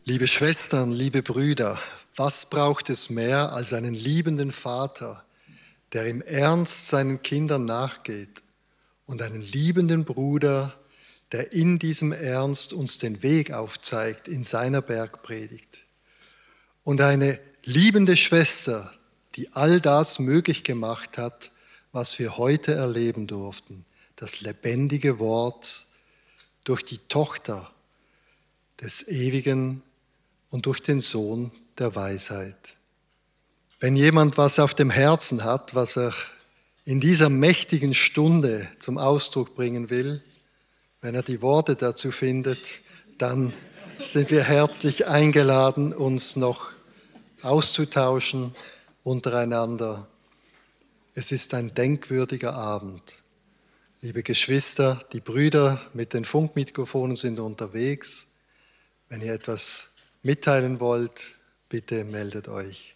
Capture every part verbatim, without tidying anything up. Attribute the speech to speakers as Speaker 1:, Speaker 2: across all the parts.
Speaker 1: Liebe Schwestern, liebe Brüder, was braucht es mehr als einen liebenden Vater, der im Ernst seinen Kindern nachgeht, und einen liebenden Bruder, der in diesem Ernst uns den Weg aufzeigt in seiner Bergpredigt. Und eine liebende Schwester, die all das möglich gemacht hat, was wir heute erleben durften, das lebendige Wort durch die Tochter des Ewigen und durch den Sohn der Weisheit. Wenn jemand was auf dem Herzen hat, was er in dieser mächtigen Stunde zum Ausdruck bringen will, wenn er die Worte dazu findet, dann sind wir herzlich eingeladen, uns noch auszutauschen untereinander. Es ist ein denkwürdiger Abend. Liebe Geschwister, die Brüder mit den Funkmikrofonen sind unterwegs. Wenn ihr etwas mitteilen wollt, bitte meldet euch.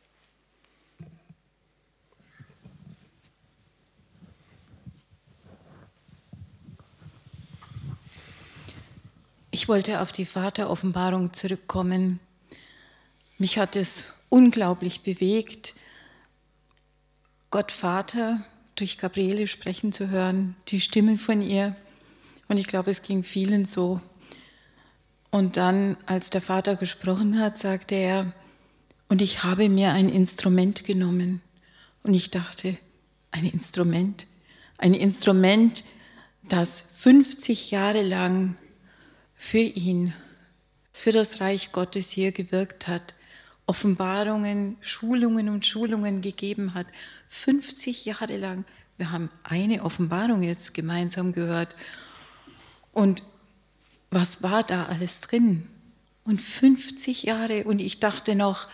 Speaker 2: Ich wollte auf die Vateroffenbarung zurückkommen. Mich hat es unglaublich bewegt, Gott Vater durch Gabriele sprechen zu hören, die Stimme von ihr. Und ich glaube, es ging vielen so. Und dann, als der Vater gesprochen hat, sagte er, und ich habe mir ein Instrument genommen. Und ich dachte, ein Instrument? Ein Instrument, das fünfzig Jahre lang für ihn, für das Reich Gottes hier gewirkt hat, Offenbarungen, Schulungen und Schulungen gegeben hat, fünfzig Jahre lang. Wir haben eine Offenbarung jetzt gemeinsam gehört. Und was war da alles drin? Und fünfzig Jahre. Und ich dachte noch,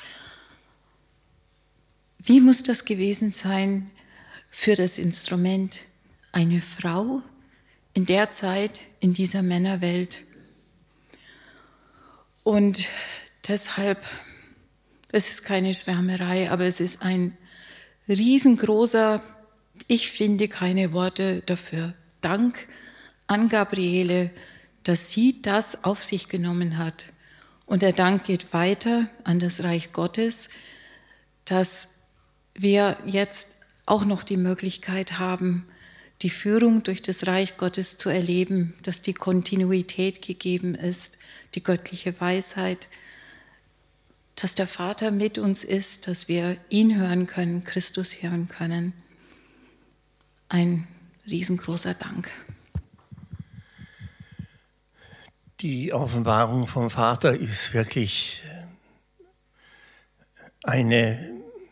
Speaker 2: wie muss das gewesen sein für das Instrument? Eine Frau in der Zeit, in dieser Männerwelt. Und deshalb, es ist keine Schwärmerei, aber es ist ein riesengroßer, ich finde keine Worte dafür, Dank an Gabriele, dass sie das auf sich genommen hat. Und der Dank geht weiter an das Reich Gottes, dass wir jetzt auch noch die Möglichkeit haben, die Führung durch das Reich Gottes zu erleben, dass die Kontinuität gegeben ist, die göttliche Weisheit, dass der Vater mit uns ist, dass wir ihn hören können, Christus hören können. Ein riesengroßer Dank.
Speaker 3: Die Offenbarung vom Vater ist wirklich eine,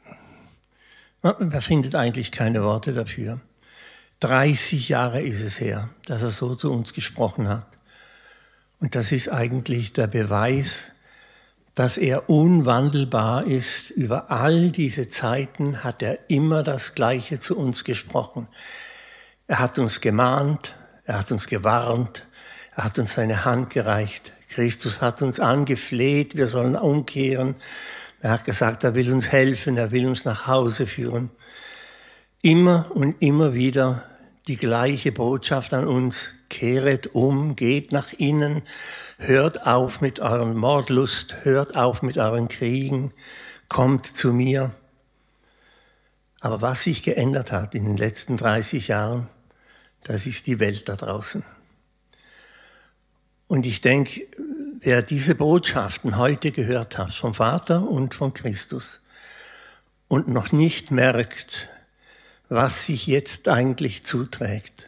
Speaker 3: man findet eigentlich keine Worte dafür. dreißig Jahre ist es her, dass er so zu uns gesprochen hat. Und das ist eigentlich der Beweis, dass er unwandelbar ist. Über all diese Zeiten hat er immer das Gleiche zu uns gesprochen. Er hat uns gemahnt, er hat uns gewarnt, er hat uns seine Hand gereicht. Christus hat uns angefleht, wir sollen umkehren. Er hat gesagt, er will uns helfen, er will uns nach Hause führen. Immer und immer wieder die gleiche Botschaft an uns. Kehret um, geht nach innen, hört auf mit eurer Mordlust, hört auf mit euren Kriegen, kommt zu mir. Aber was sich geändert hat in den letzten dreißig Jahren, das ist die Welt da draußen. Und ich denke, wer diese Botschaften heute gehört hat, vom Vater und von Christus, und noch nicht merkt, was sich jetzt eigentlich zuträgt,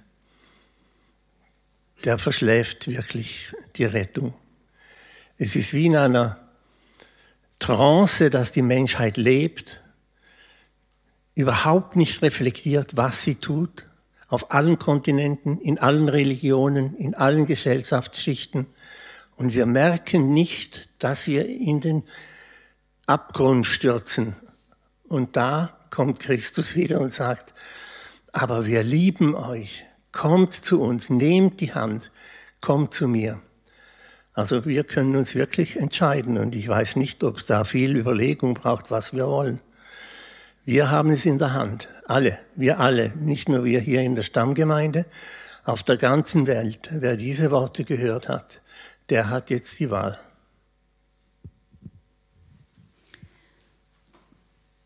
Speaker 3: der verschläft wirklich die Rettung. Es ist wie in einer Trance, dass die Menschheit lebt, überhaupt nicht reflektiert, was sie tut, auf allen Kontinenten, in allen Religionen, in allen Gesellschaftsschichten. Und wir merken nicht, dass wir in den Abgrund stürzen. Und da kommt Christus wieder und sagt, aber wir lieben euch, kommt zu uns, nehmt die Hand, kommt zu mir. Also wir können uns wirklich entscheiden und ich weiß nicht, ob es da viel Überlegung braucht, was wir wollen. Wir haben es in der Hand, alle, wir alle, nicht nur wir hier in der Stammgemeinde, auf der ganzen Welt. Wer diese Worte gehört hat, der hat jetzt die Wahl.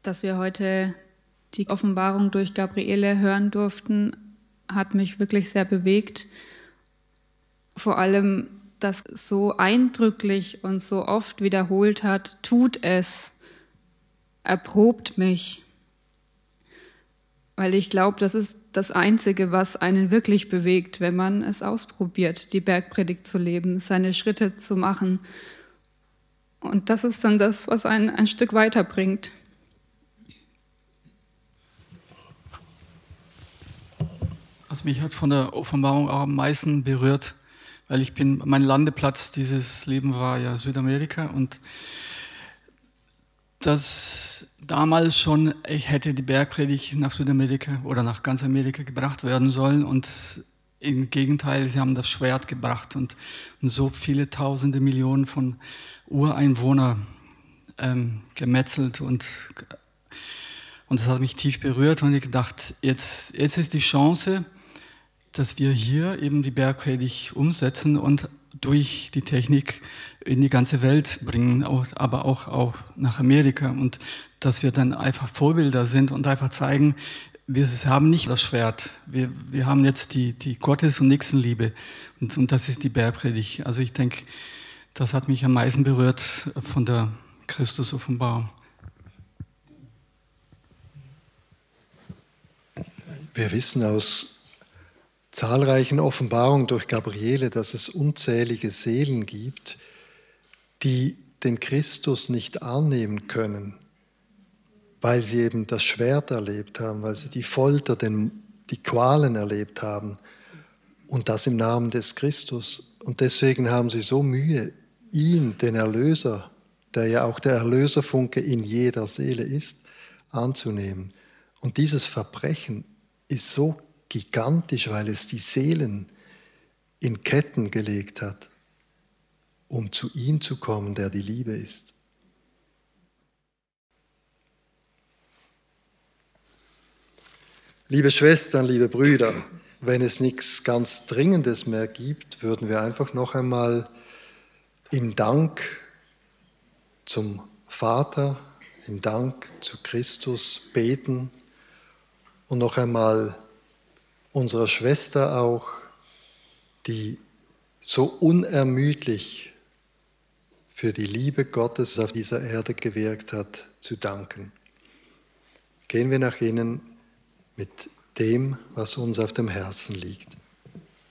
Speaker 4: Dass wir heute die Offenbarung durch Gabriele hören durften, hat mich wirklich sehr bewegt. Vor allem, dass so eindrücklich und so oft wiederholt hat, tut es, erprobt mich. Weil ich glaube, das ist das Einzige, was einen wirklich bewegt, wenn man es ausprobiert, die Bergpredigt zu leben, seine Schritte zu machen. Und das ist dann das, was einen ein Stück weiterbringt.
Speaker 5: Also mich hat von der Offenbarung auch am meisten berührt, weil ich bin, mein Landeplatz dieses Leben war ja Südamerika und das damals schon, ich hätte die Bergpredigt nach Südamerika oder nach ganz Amerika gebracht werden sollen und im Gegenteil, sie haben das Schwert gebracht und, und so viele Tausende, Millionen von Ureinwohnern ähm, gemetzelt und und das hat mich tief berührt und ich gedacht, jetzt, jetzt ist die Chance, dass wir hier eben die Bergpredigt umsetzen und durch die Technik in die ganze Welt bringen, auch, aber auch, auch nach Amerika und dass wir dann einfach Vorbilder sind und einfach zeigen, wir haben nicht das Schwert, wir, wir haben jetzt die, die Gottes- und Nächstenliebe und, und das ist die Bergpredigt. Also ich denke, das hat mich am meisten berührt von der Christus-Offenbarung.
Speaker 1: Wir wissen aus zahlreichen Offenbarungen durch Gabriele, dass es unzählige Seelen gibt, die den Christus nicht annehmen können, weil sie eben das Schwert erlebt haben, weil sie die Folter, den, die Qualen erlebt haben und das im Namen des Christus. Und deswegen haben sie so Mühe, ihn, den Erlöser, der ja auch der Erlöserfunke in jeder Seele ist, anzunehmen. Und dieses Verbrechen ist so gigantisch, weil es die Seelen in Ketten gelegt hat, um zu ihm zu kommen, der die Liebe ist. Liebe Schwestern, liebe Brüder, wenn es nichts ganz Dringendes mehr gibt, würden wir einfach noch einmal im Dank zum Vater, im Dank zu Christus beten und noch einmal unserer Schwester auch, die so unermüdlich für die Liebe Gottes auf dieser Erde gewirkt hat, zu danken. Gehen wir nach innen mit dem, was uns auf dem Herzen liegt.